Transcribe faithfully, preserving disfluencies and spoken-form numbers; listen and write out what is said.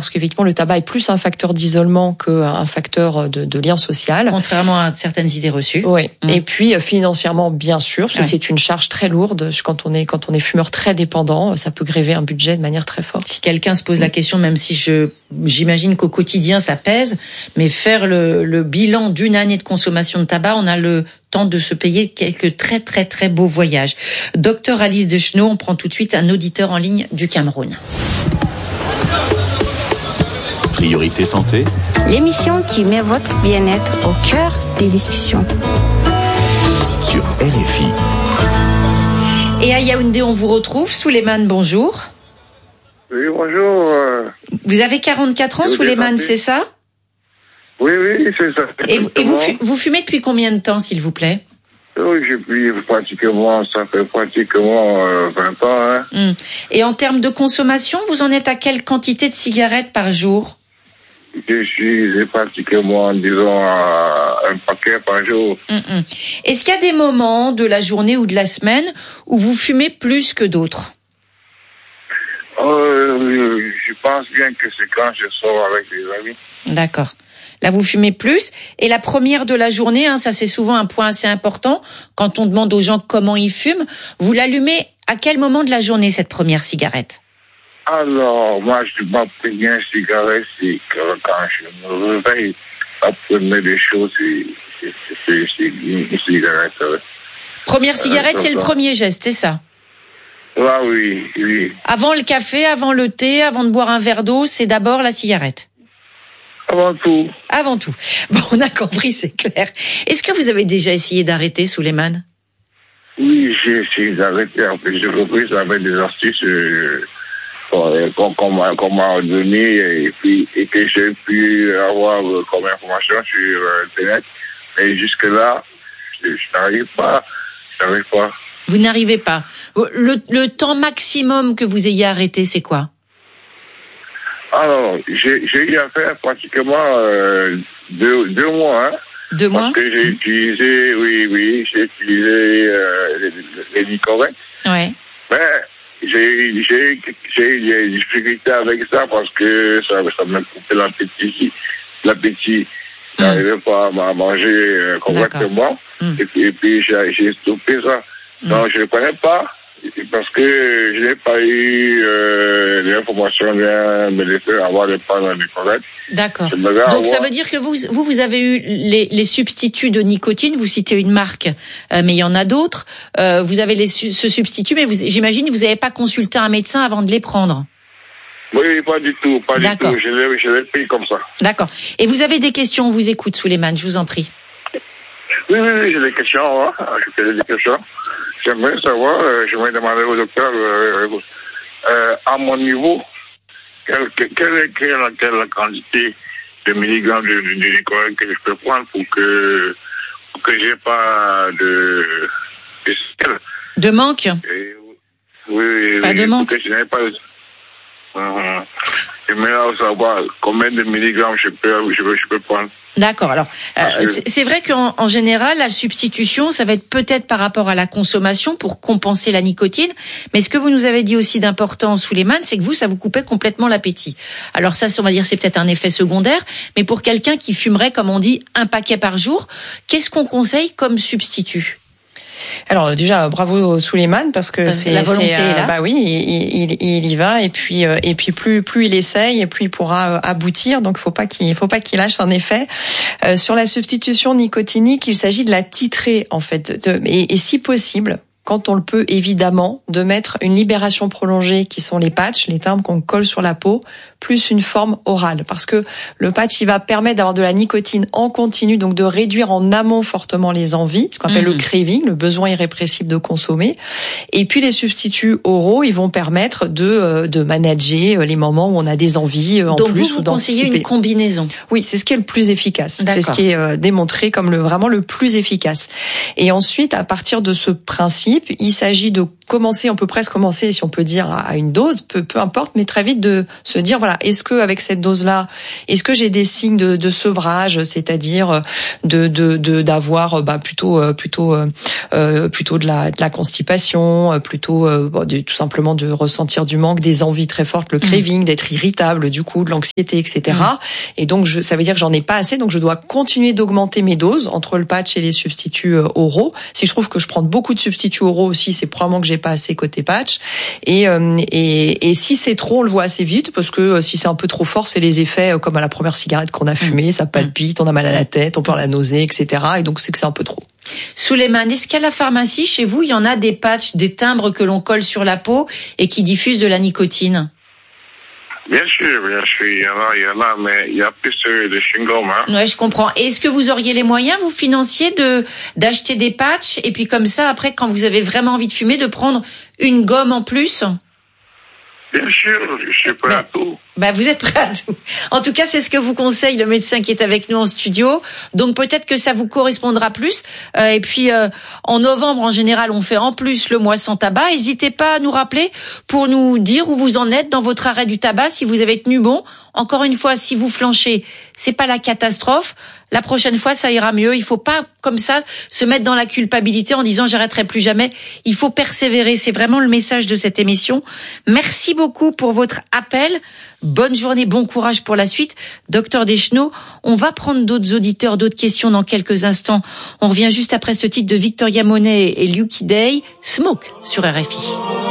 parce qu'effectivement le tabac est plus un facteur d'isolement qu'un facteur de, de lien social. Contrairement à certaines idées reçues. Oui. Mmh. Et puis financièrement, bien sûr, parce que ouais. c'est une charge très lourde. Quand on est quand on est fumeur très dépendant, ça peut gréver un budget de manière très forte. Si quelqu'un se pose mmh. la question, même si je j'imagine qu'au quotidien ça pèse, mais faire le, le bilan d'une année de consommation de tabac, on a le temps de se payer quelques très très très beaux voyages. Docteur Alice Deschenaux, on prend tout de suite un auditeur en ligne du Cameroun. Priorité santé. L'émission qui met votre bien-être au cœur des discussions. Sur R F I. Et à Yaoundé, on vous retrouve. Souleymane, bonjour. Oui, bonjour. Euh... Vous avez quarante-quatre ans, Souleymane, c'est ça ? Oui, oui, c'est ça. Et, et vous, vous fumez depuis combien de temps, s'il vous plaît ? Oui, depuis pratiquement, ça fait pratiquement euh, vingt ans. Hein. Mmh. Et en termes de consommation, vous en êtes à quelle quantité de cigarettes par jour ? Je suis pratiquement, disons, à un paquet par jour. Mmh. Est-ce qu'il y a des moments de la journée ou de la semaine où vous fumez plus que d'autres ? euh, Je pense bien que c'est quand je sors avec les amis. D'accord. Là, vous fumez plus. Et la première de la journée, hein, ça c'est souvent un point assez important, quand on demande aux gens comment ils fument, vous l'allumez à quel moment de la journée, cette première cigarette ? Alors, moi, je, ma première cigarette, c'est quand je me réveille. La première des choses, c'est, c'est, c'est, c'est une cigarette. Première cigarette, euh, c'est le premier geste, c'est ça ? Ah oui, oui. Avant le café, avant le thé, avant de boire un verre d'eau, c'est d'abord la cigarette ? Avant tout. Avant tout. Bon, on a compris, c'est clair. Est-ce que vous avez déjà essayé d'arrêter, Souleymane ? Oui, j'ai essayé d'arrêter en plusieurs reprises avec des astuces euh, qu'on, qu'on, m'a, qu'on m'a données et, puis, et que j'ai pu avoir comme information sur Internet. Mais jusque-là, je, je n'arrive pas. Je n'arrive pas. Vous n'arrivez pas. Le, le temps maximum que vous ayez arrêté, c'est quoi ? Alors, j'ai, j'ai eu à faire pratiquement euh, deux, deux mois. Hein, deux mois parce que j'ai mmh. utilisé, oui, oui, j'ai utilisé euh, les, les Nicorette. Ouais. Mais j'ai, j'ai, j'ai eu des difficultés avec ça parce que ça, ça m'a coupé l'appétit. L'appétit. Je n'arrivais mmh. pas à manger euh, correctement. Mmh. Et, puis, et puis, j'ai, j'ai stoppé ça. Mmh. Donc, je ne connais pas. Parce que je n'ai pas eu euh, l'information d'un médecin avant de prendre un Nicorette. D'accord. Donc avoir... ça veut dire que vous, vous, vous avez eu les, les substituts de nicotine. Vous citez une marque, euh, mais il y en a d'autres. Euh, vous avez les, ce substitut, mais vous, j'imagine que vous n'avez pas consulté un médecin avant de les prendre. Oui, pas du tout, pas D'accord. du tout. Je l'ai, je l'ai pris comme ça. D'accord. Et vous avez des questions, on vous écoute, Souleymane, je vous en prie. Oui, oui, oui, j'ai des questions. Hein. Je fais des questions. J'aimerais savoir, euh, j'aimerais demander au docteur, euh, euh, à mon niveau, quelle, quelle, quelle, quelle, quelle la quantité de milligrammes de, de, de Nicorette que je peux prendre pour que, pour que j'ai pas de, de, de manque? Et, oui, oui, pas oui, de manque. Pour que je n'ai pas, euh, j'aimerais savoir combien de milligrammes je peux, je peux, je peux prendre. D'accord. Alors, euh, c'est vrai qu'en en général, la substitution, ça va être peut-être par rapport à la consommation pour compenser la nicotine. Mais ce que vous nous avez dit aussi d'important, Souleymane, c'est que vous, ça vous coupait complètement l'appétit. Alors ça, on va dire, c'est peut-être un effet secondaire. Mais pour quelqu'un qui fumerait, comme on dit, un paquet par jour, qu'est-ce qu'on conseille comme substitut ? Alors déjà bravo Souleymane parce que c'est la volonté c'est, est là. Bah oui, il, il, il y va et puis euh, et puis plus plus il essaye, plus il pourra euh, aboutir. Donc faut pas qu'il faut pas qu'il lâche en effet. Euh, sur la substitution nicotinique, il s'agit de la titrer en fait de, et, et si possible, quand on le peut évidemment, de mettre une libération prolongée qui sont les patchs, les timbres qu'on colle sur la peau, plus une forme orale. Parce que le patch, il va permettre d'avoir de la nicotine en continu, donc de réduire en amont fortement les envies, ce qu'on appelle mmh. le craving, le besoin irrépressible de consommer. Et puis les substituts oraux, ils vont permettre de de manager les moments où on a des envies en donc plus vous, ou vous d'anticiper. conseillez une combinaison. Oui, c'est ce qui est le plus efficace. D'accord. C'est ce qui est euh, démontré comme le vraiment le plus efficace. Et ensuite, à partir de ce principe, il s'agit de commencer, on peut presque commencer, si on peut dire, à une dose, peu, peu importe, mais très vite de se dire, voilà, voilà, est-ce que avec cette dose-là, est-ce que j'ai des signes de, de sevrage, c'est-à-dire de, de, de d'avoir bah plutôt plutôt euh, plutôt de la de la constipation, plutôt euh, bon, de, tout simplement de ressentir du manque, des envies très fortes, le craving, mmh. d'être irritable, du coup de l'anxiété, et cetera. Mmh. Et donc je, ça veut dire que j'en ai pas assez, donc je dois continuer d'augmenter mes doses entre le patch et les substituts euh, oraux. Si je trouve que je prends beaucoup de substituts oraux aussi, c'est probablement que j'ai pas assez côté patch. Et euh, et, et si c'est trop, on le voit assez vite, parce que euh, si c'est un peu trop fort, c'est les effets euh, comme à la première cigarette qu'on a fumée, ça palpite, on a mal à la tête, on peut avoir la nausée, et cetera. Et donc c'est que c'est un peu trop. Souleymane, est-ce qu'à la pharmacie, chez vous, il y en a des patchs, des timbres que l'on colle sur la peau et qui diffusent de la nicotine? Bien sûr, bien sûr, il y en a, il y en a, mais il y a plus de chewing-gum, hein. Ouais, je comprends. Et est-ce que vous auriez les moyens, vous financiers, de, d'acheter des patchs et puis comme ça, après, quand vous avez vraiment envie de fumer, de prendre une gomme en plus? Bien sûr, je suis prêt bah, à tout. Bah, vous êtes prêt à tout. En tout cas, c'est ce que vous conseille le médecin qui est avec nous en studio. Donc peut-être que ça vous correspondra plus. Euh, et puis euh, en novembre, en général, on fait en plus le mois sans tabac. N'hésitez pas à nous rappeler pour nous dire où vous en êtes dans votre arrêt du tabac, si vous avez tenu bon. Encore une fois, si vous flanchez, c'est pas la catastrophe. La prochaine fois, ça ira mieux. Il faut pas, comme ça, se mettre dans la culpabilité en disant j'arrêterai plus jamais. Il faut persévérer. C'est vraiment le message de cette émission. Merci beaucoup pour votre appel. Bonne journée, bon courage pour la suite. Docteur Deschenaux, on va prendre d'autres auditeurs, d'autres questions dans quelques instants. On revient juste après ce titre de Victoria Monet et Lucky Day, Smoke sur R F I.